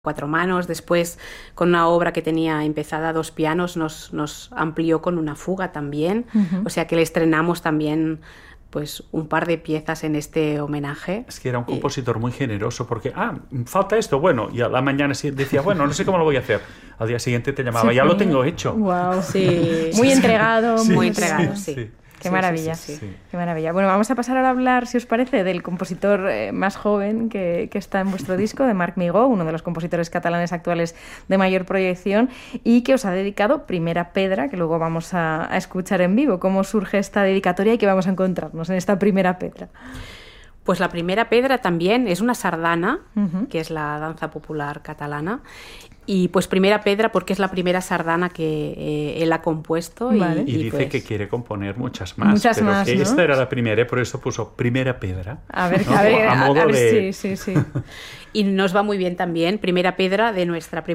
cuatro manos. Después, con una obra que tenía empezada a 2 pianos, nos amplió con una fuga también. O sea que le estrenamos también pues un par de piezas en este homenaje. Es que era un compositor muy generoso porque, falta esto, bueno, y a la mañana decía, bueno, no sé cómo lo voy a hacer. Al día siguiente te llamaba, ya lo tengo hecho. Wow. Sí. Muy entregado. Muy entregado, sí. Qué maravilla, qué maravilla. Bueno, vamos a pasar ahora a hablar, si os parece, del compositor más joven que está en vuestro disco, de Marc Migó, uno de los compositores catalanes actuales de mayor proyección y que os ha dedicado Primera Pedra, que luego vamos a escuchar en vivo. ¿Cómo surge esta dedicatoria y qué vamos a encontrarnos en esta Primera Pedra? Pues la Primera Pedra también es una sardana, que es la danza popular catalana. Y pues Primera Pedra porque es la primera sardana que él ha compuesto. Vale. Y dice pues, que quiere componer muchas más. Muchas pero más, que ¿no? esta era la primera, por eso puso Primera Pedra. A ver, ¿no? a ver, de... sí. Y nos va muy bien también, primera piedra de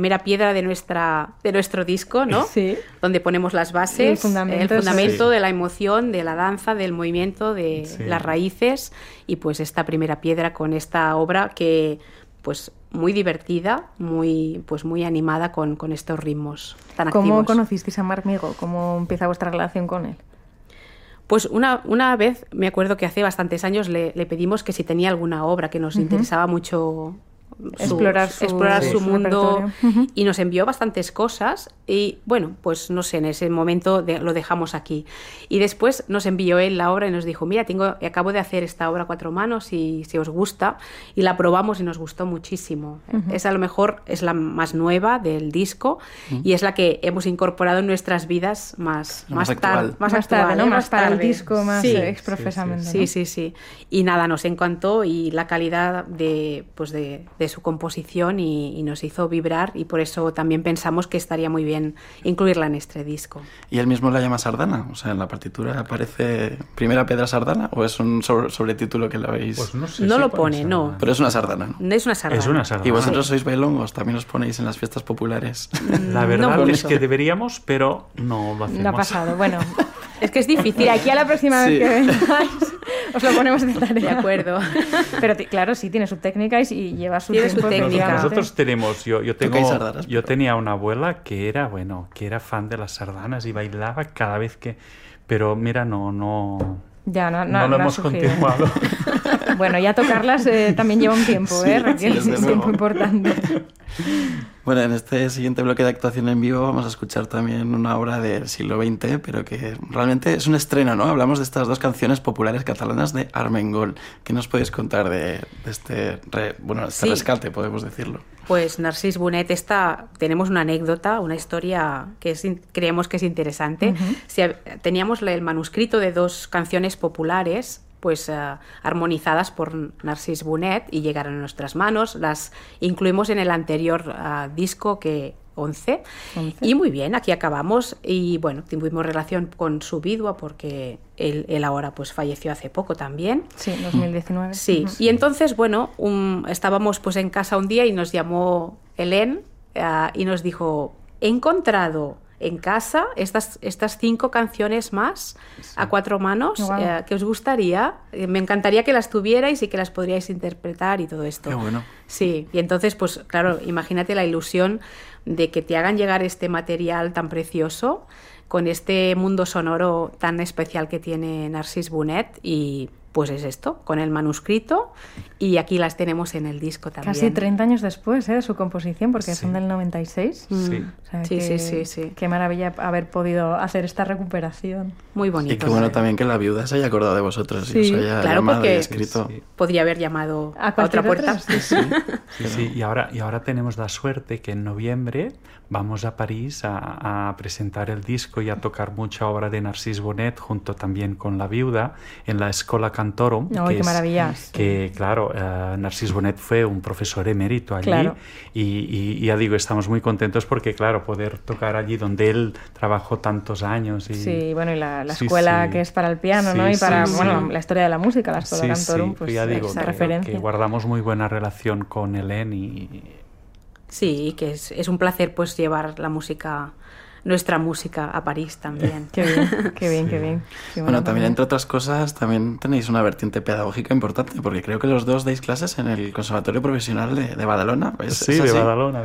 nuestro disco, ¿no? Sí. Donde ponemos las bases, El fundamento de la emoción, de la danza, del movimiento, de las raíces. Y pues esta primera piedra con esta obra que pues muy divertida, muy animada con estos ritmos tan activos. ¿Cómo conocisteis a Marc Migó? ¿Cómo empieza vuestra relación con él? Pues una vez, me acuerdo que hace bastantes años le pedimos que si tenía alguna obra que nos interesaba mucho explorar su mundo, repertorio. y nos envió bastantes cosas y bueno, pues no sé, en ese momento lo dejamos aquí. Y después nos envió él la obra y nos dijo, mira, acabo de hacer esta obra a 4 manos y si os gusta, y la probamos y nos gustó muchísimo. Esa a lo mejor es la más nueva del disco y es la que hemos incorporado en nuestras vidas más tarde, ¿no? Más para el disco, más exprofesamente. Sí. Y nada, nos encantó y la calidad de su composición y nos hizo vibrar y por eso también pensamos que estaría muy bien incluirla en este disco. ¿Y él mismo la llama sardana? O sea, en la partitura aparece Primera Pedra sardana o es un sobretítulo que le habéis... Pues no sé no si lo pone, no. Pero es una sardana, ¿no? Es una sardana. Es una sardana. ¿Y vosotros sois bailongos? ¿También os ponéis en las fiestas populares? La verdad No es que deberíamos, pero no lo hacemos. No ha pasado, bueno. Es que es difícil. Aquí a la próxima vez que vengáis os lo ponemos de tarea. De acuerdo. Pero claro, sí, tiene su técnica y lleva su Tiene tiempo. su técnica. Nosotros tenemos, Tocáis sardanas, yo tenía una abuela que era fan de las sardanas y bailaba cada vez que... Pero mira, no lo hemos surgido. continuado. Bueno, ya tocarlas también lleva un tiempo, requiere un tiempo importante. Bueno, en este siguiente bloque de actuación en vivo vamos a escuchar también una obra del siglo XX, pero que realmente es un estreno, ¿no? Hablamos de estas 2 canciones populares catalanas de Armengol. ¿Qué nos podéis contar de este rescate, podemos decirlo? Pues Narcís Bonet, tenemos una anécdota, una historia que creemos que es interesante. Teníamos el manuscrito de 2 canciones populares pues armonizadas por Narcís Bonet y llegaron a nuestras manos, las incluimos en el anterior disco que 11. Y muy bien, aquí acabamos y bueno, tuvimos relación con su vidua porque él ahora pues falleció hace poco también. Sí, 2019. Sí, y entonces bueno, estábamos pues en casa un día y nos llamó Hélène y nos dijo, he encontrado en casa estas 5 canciones más a 4 manos. Wow. ¿Qué os gustaría? Me encantaría que las tuvierais y que las podríais interpretar y todo esto. Qué bueno. Sí, y entonces pues claro, imagínate la ilusión de que te hagan llegar este material tan precioso con este mundo sonoro tan especial que tiene Narcís Bonet y pues es esto, con el manuscrito y aquí las tenemos en el disco también. Casi 30 años después de su composición, porque son del 96. Sí. O sea, sí. Qué maravilla haber podido hacer esta recuperación. Muy bonito. Y qué bueno también que la viuda se haya acordado de vosotros y os haya claro, llamado porque y escrito. podría haber llamado a otra puerta. Sí. Y ahora tenemos la suerte que en noviembre vamos a París a presentar el disco y a tocar mucha obra de Narcís Bonet junto también con la viuda en la Escola Cantorum. ¡Qué maravilla! Que claro, Narcís Bonet fue un profesor emérito allí. Claro. Y ya digo, estamos muy contentos porque claro, poder tocar allí donde él trabajó tantos años. Sí, bueno, y la escuela que es para el piano, ¿no? Y para la historia de la música, la Escola Cantorum, pues ya digo, esa referencia. Que guardamos muy buena relación con Hélène y... Sí, que es un placer pues llevar la música nuestra música a París también. Qué bien, qué bien, qué bien. Bueno, también entre otras cosas, también tenéis una vertiente pedagógica importante, porque creo que los dos dais clases en el Conservatorio Profesional de Badalona. Sí, de Badalona.